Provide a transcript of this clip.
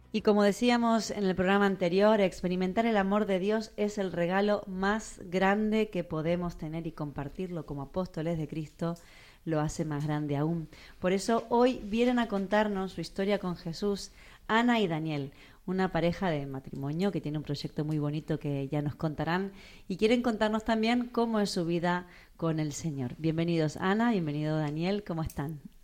Y como decíamos en el programa anterior, experimentar el amor de Dios es el regalo más grande que podemos tener, y compartirlo como apóstoles de Cristo lo hace más grande aún. Por eso hoy vienen a contarnos su historia con Jesús, Ana y Daniel, una pareja de matrimonio que tiene un proyecto muy bonito que ya nos contarán, y quieren contarnos también cómo es su vida con el Señor. Bienvenidos Ana, bienvenido Daniel, ¿cómo están?